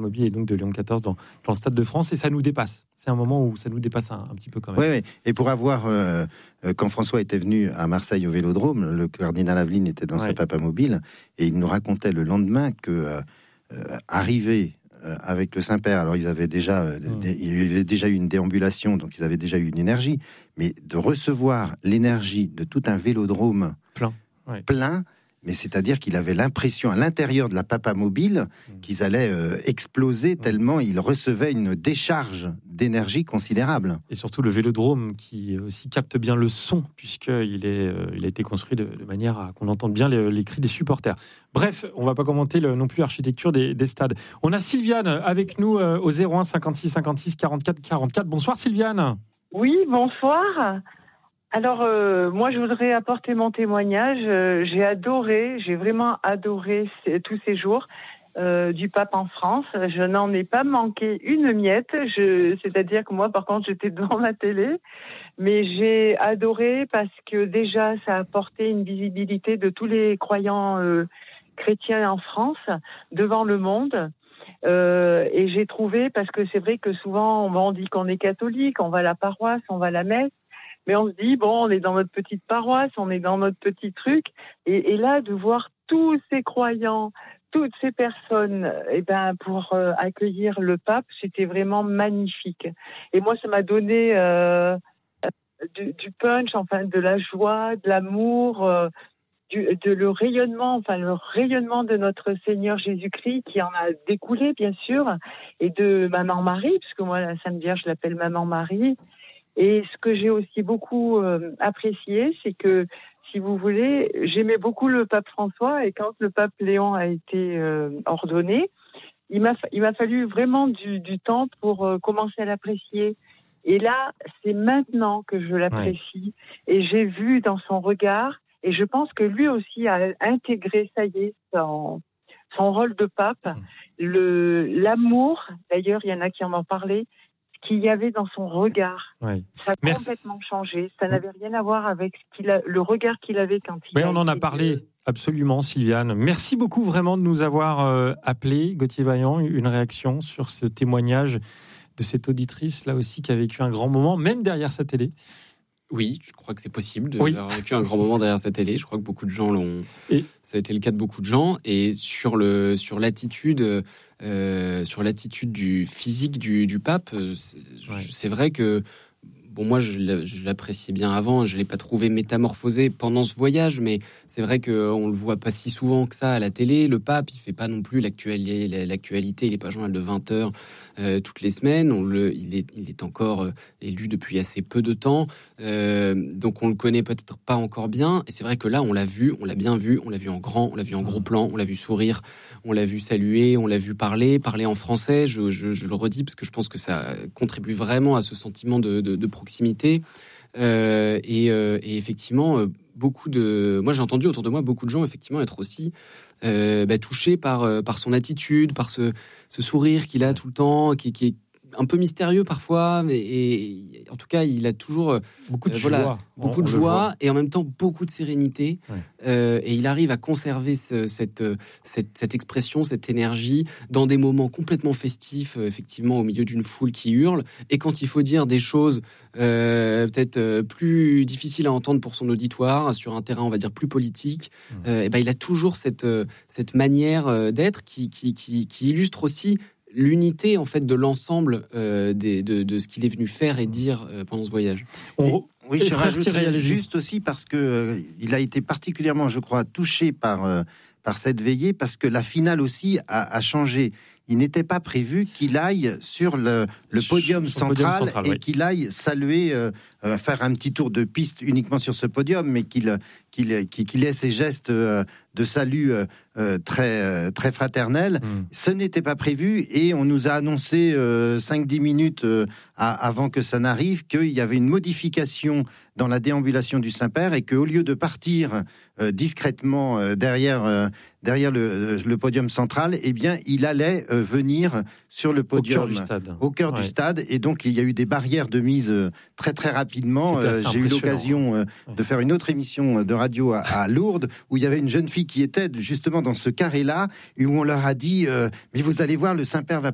Mobile et donc de Léon XIV dans le Stade de France, et ça nous dépasse. C'est un moment où ça nous dépasse un petit peu quand même. Oui. Et pour avoir, quand François était venu à Marseille au Vélodrome, le cardinal Aveline était dans sa Papa Mobile, et il nous racontait le lendemain que arrivé avec le Saint-Père, alors ils avaient déjà, il y avait déjà eu une déambulation, donc ils avaient déjà eu une énergie, mais de recevoir l'énergie de tout un Vélodrome plein, mais c'est-à-dire qu'il avait l'impression à l'intérieur de la Papa Mobile qu'ils allaient exploser tellement ils recevaient une décharge d'énergie considérable. Et surtout le Vélodrome qui aussi capte bien le son, puisqu'il il a été construit de manière à qu'on entende bien les cris des supporters. Bref, on ne va pas commenter non plus l'architecture des stades. On a Sylviane avec nous au 01 56 56 44 44. Bonsoir Sylviane. Oui, bonsoir. Alors, moi, je voudrais apporter mon témoignage. J'ai vraiment adoré tous ces jours du pape en France. Je n'en ai pas manqué une miette. C'est-à-dire que moi, par contre, j'étais devant la télé. Mais j'ai adoré parce que déjà, ça a apporté une visibilité de tous les croyants chrétiens en France devant le monde. Et j'ai trouvé, parce que c'est vrai que souvent, on dit qu'on est catholique, on va à la paroisse, on va à la messe. Mais on se dit, bon, on est dans notre petite paroisse, on est dans notre petit truc. Et là, de voir tous ces croyants, toutes ces personnes, pour accueillir le pape, c'était vraiment magnifique. Et moi, ça m'a donné du punch, enfin, de la joie, de l'amour, le rayonnement de notre Seigneur Jésus-Christ qui en a découlé, bien sûr, et de Maman Marie, puisque moi, la Sainte Vierge, je l'appelle Maman Marie. Et ce que j'ai aussi beaucoup apprécié, c'est que, si vous voulez, j'aimais beaucoup le pape François, et quand le pape Léon a été ordonné, il m'a fallu vraiment du temps pour commencer à l'apprécier. Et là, c'est maintenant que je l'apprécie, et j'ai vu dans son regard, et je pense que lui aussi a intégré, ça y est, son rôle de pape, l'amour, d'ailleurs, il y en a qui en ont parlé, qu'il y avait dans son regard. Ça a complètement changé. Ça n'avait rien à voir avec le regard qu'il avait quand il on en a parlé, absolument, Sylviane. Merci beaucoup vraiment de nous avoir appelé, Gauthier Vaillant, une réaction sur ce témoignage de cette auditrice, là aussi, qui a vécu un grand moment, même derrière sa télé. Oui, je crois que c'est possible d'avoir vécu un grand moment derrière sa télé. Je crois que beaucoup de gens l'ont. Ça a été le cas de beaucoup de gens. Et sur l'attitude du physique du pape, c'est vrai que moi je l'appréciais bien avant. Je l'ai pas trouvé métamorphosé pendant ce voyage, mais c'est vrai qu'on le voit pas si souvent que ça à la télé. Le pape, il fait pas non plus l'actualité. Il est pas journal de 20h toutes les semaines. Il est encore élu depuis assez peu de temps, donc on le connaît peut-être pas encore bien. Et c'est vrai que là, on l'a bien vu, on l'a vu en grand, on l'a vu en gros plan, on l'a vu sourire, on l'a vu saluer, on l'a vu parler en français. Je le redis parce que je pense que ça contribue vraiment à ce sentiment de proximité. Et effectivement, moi j'ai entendu autour de moi beaucoup de gens effectivement être aussi touchés par son attitude, par ce sourire qu'il a tout le temps, qui est un peu mystérieux parfois, et en tout cas il a toujours beaucoup de joie, et en même temps beaucoup de sérénité, et il arrive à conserver cette expression, cette énergie dans des moments complètement festifs, effectivement au milieu d'une foule qui hurle, et quand il faut dire des choses peut-être plus difficiles à entendre pour son auditoire sur un terrain on va dire plus politique, il a toujours cette manière d'être qui illustre aussi l'unité en fait de l'ensemble de ce qu'il est venu faire et dire pendant ce voyage. Oui, je rajouterais juste aussi parce que il a été particulièrement, je crois, touché par cette veillée, parce que la finale aussi a changé. Il n'était pas prévu qu'il aille sur le podium central et qu'il aille saluer, faire un petit tour de piste uniquement sur ce podium, mais qu'il ait ces gestes de salut très, très fraternels. Ce n'était pas prévu, et on nous a annoncé 5-10 minutes avant que ça n'arrive qu'il y avait une modification dans la déambulation du Saint-Père, et qu'au lieu de partir discrètement derrière le podium central, eh bien, il allait venir sur le podium au cœur du stade. Et donc, il y a eu des barrières de mise très, très rapidement. J'ai eu l'occasion de faire une autre émission de radio à Lourdes, où il y avait une jeune fille qui était justement dans ce carré-là, et où on leur a dit mais vous allez voir, le Saint-Père va